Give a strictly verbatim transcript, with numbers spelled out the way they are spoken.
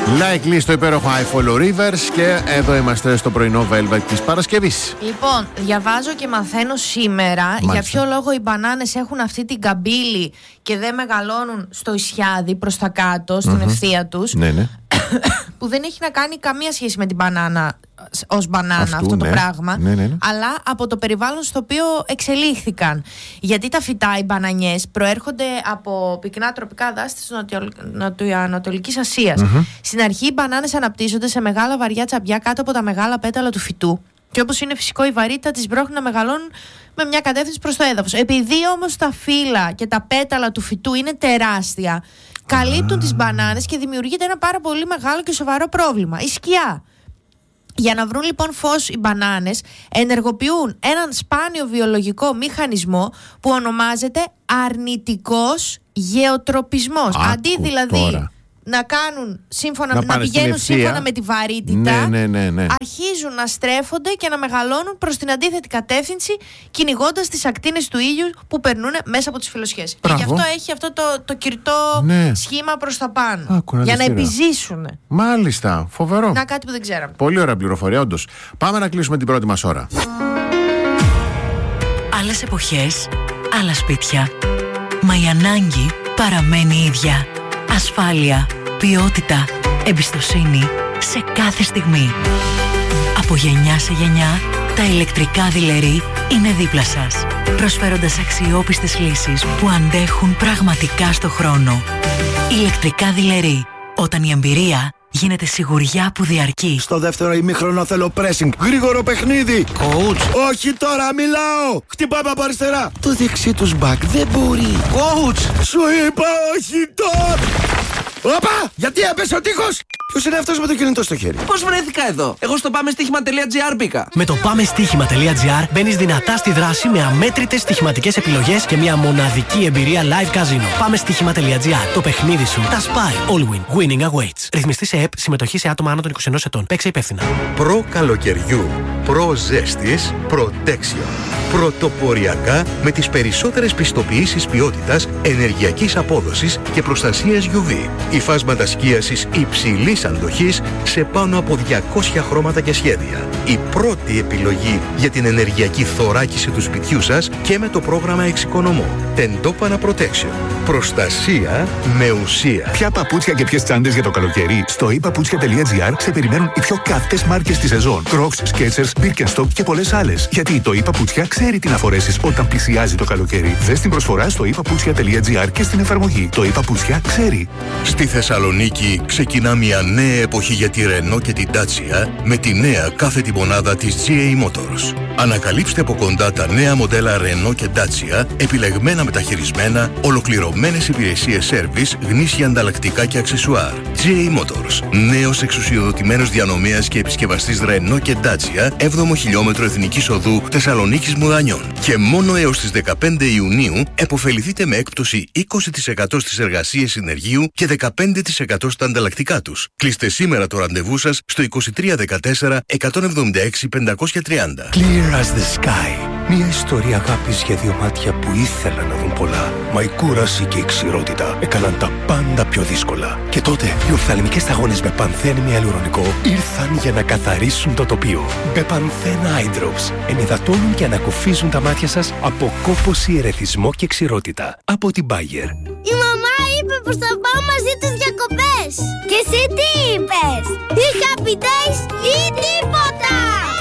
Likely στο υπέροχο I Follow Rivers. Και εδώ είμαστε στο πρωινό Velvet της Παρασκευής. Λοιπόν, διαβάζω και μαθαίνω σήμερα Μάλιστα. για ποιο λόγο οι μπανάνες έχουν αυτή την καμπύλη και δεν μεγαλώνουν στο ισιάδι προς τα κάτω, στην mm-hmm. ευθεία τους. Ναι, ναι. Που δεν έχει να κάνει καμία σχέση με την μπανάνα ως μπανάνα Αυτού, αυτό το ναι. πράγμα, ναι, ναι, ναι. αλλά από το περιβάλλον στο οποίο εξελίχθηκαν. Γιατί τα φυτά, οι μπανανιές, προέρχονται από πυκνά τροπικά δάση της Νοτιοανατολικής Ασίας. Mm-hmm. Στην αρχή οι μπανάνες αναπτύσσονται σε μεγάλα βαριά τσαμπιά κάτω από τα μεγάλα πέταλα του φυτού. Και όπως είναι φυσικό, η βαρύτητα τις μπρώχνει να μεγαλώνουν με μια κατεύθυνση προς το έδαφος. Επειδή όμως τα φύλλα και τα πέταλα του φυτού είναι τεράστια, καλύπτουν ah. τις μπανάνες και δημιουργείται ένα πάρα πολύ μεγάλο και σοβαρό πρόβλημα. Η σκιά. Για να βρουν λοιπόν φως οι μπανάνες, ενεργοποιούν έναν σπάνιο βιολογικό μηχανισμό που ονομάζεται αρνητικός γεωτροπισμός. Άκου, Αντί δηλαδή τώρα. να κάνουν σύμφωνα, να, να πηγαίνουν σύμφωνα με τη βαρύτητα, ναι, ναι, ναι, ναι. αρχίζουν να στρέφονται και να μεγαλώνουν προς την αντίθετη κατεύθυνση, κυνηγώντας τις ακτίνες του ήλιου που περνούν μέσα από τις φυλλοσιές. Και γι' αυτό έχει αυτό το, το κυρτό ναι. σχήμα προς τα πάνω. Άκου, να για να επιζήσουν. Μάλιστα, φοβερό. Να, κάτι που δεν ξέραμε. Πολύ ωραία πληροφορία, όντως. Πάμε να κλείσουμε την πρώτη μας ώρα. Άλλες εποχές, άλλα σπίτια. Μα η ανάγκη παραμένει η ίδια. Ασφάλεια, ποιότητα, εμπιστοσύνη σε κάθε στιγμή. Από γενιά σε γενιά, τα ηλεκτρικά δειλερί είναι δίπλα σας, προσφέροντας αξιόπιστες λύσεις που αντέχουν πραγματικά στο χρόνο. Ηλεκτρικά δειλερί, όταν η εμπειρία γίνεται σιγουριά που διαρκεί. Στο δεύτερο ημίχρονο θέλω pressing. Γρήγορο παιχνίδι. Coach. Όχι τώρα, μιλάω. Χτυπάμε από αριστερά. Το δεξί τους back δεν μπορεί. Coach. Σου είπα όχι τώρα. Όπα! Γιατί έπεσε ο τείχος! Ποιος είναι αυτός με το κινητό στο χέρι? Πώς βρέθηκα εδώ? Εγώ στο πάμε στοίχημα τελεία τζι άρ μπήκα. Με το πάμε στοίχημα τελεία τζι άρ μπαίνεις δυνατά στη δράση με αμέτρητες στοιχηματικές επιλογές και μια μοναδική εμπειρία live casino. Πάμε στοίχημα τελεία τζι άρ. Το παιχνίδι σου τα σπάει. All win. Winning awaits. Ρυθμιστή σε ΕΠ. Συμμετοχή σε άτομα άνω των είκοσι ενός ετών. Παίξε υπεύθυνα. Προ καλοκαιριού. Προ ζέστης. Protection. Πρωτοποριακά με τις περισσότερες πιστοποιήσεις ποιότητας, ενεργειακής απόδοσης και προστασίας γιου βι. Υφάσματα σκίασης υψηλής αντοχής σε πάνω από διακόσια χρώματα και σχέδια. Η πρώτη επιλογή για την ενεργειακή θωράκιση του σπιτιού σας και με το πρόγραμμα Εξοικονομώ. Τεντόπανα Protection. Προστασία με ουσία. Ποια παπούτσια και ποιες τσάντες για το καλοκαίρι? Στο i paputsια τελεία τζι άρ σε περιμένουν οι πιο καυτές μάρκες της σεζόν. Crocs, Skechers, Birkenstock και πολλές άλλες. Γιατί το i Paputsια ξέρει τι να φορέσεις όταν πλησιάζει το καλοκαίρι. Δες την προσφορά στο i paputsια τελεία τζι άρ και στην εφαρμογή. Το i Paputsια ξέρει. Στη Θεσσαλονίκη ξεκινά μια νέα εποχή για τη Renault και την Dacia με τη νέα κάθετη μονάδα της τζι έι Motors. Ανακαλύψτε από κοντά τα νέα μοντέλα Renault και Dacia, επιλεγμένα μεταχειρισμένα, ολοκληρωμένες υπηρεσίες σέρβις, γνήσια ανταλλακτικά και αξεσουάρ. τζι έι Motors. Νέος εξουσιοδοτημένος διανομέας και επισκευαστής Renault και Dacia, έβδομο χιλιόμετρο Εθνικής Οδού Θεσσαλονίκης Μουδανιών. Και μόνο έως τις δεκαπέντε Ιουνίου επωφεληθείτε με έκπτωση είκοσι τοις εκατό στις εργασίες συνεργείου και δεκαπέντε τοις εκατό στα ανταλλακτικά τους. Κλείστε σήμερα το ραντεβού σας στο είκοσι τρία δεκατέσσερα εκατόν εβδομήντα έξι πεντακόσια τριάντα. Clear as the sky. Μια ιστορία αγάπης για δύο μάτια που ήθελαν να δουν πολλά. Μα η κούραση και η ξηρότητα έκαναν τα πάντα πιο δύσκολα. Και τότε οι οφθαλμικές σταγόνες με πανθένη ιαλουρονικό ήρθαν για να καθαρίσουν το τοπίο. Μπεπανθέν Eye Drops ενυδατώνουν και ανακουφίζουν τα μάτια σας από κόπωση, ερεθισμό και ξηρότητα. Από την Bayer. Η μαμά είπε πως θα πάω μαζί τους διακοπές. Και εσύ τι είπες? Ή Happy Days ή τίποτα.